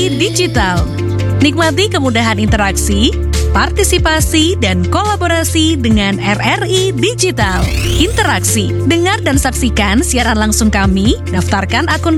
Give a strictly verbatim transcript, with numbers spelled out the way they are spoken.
I Digital. Nikmati kemudahan interaksi, partisipasi, dan kolaborasi dengan R R I Digital. Interaksi, dengar dan saksikan siaran langsung kami, daftarkan akun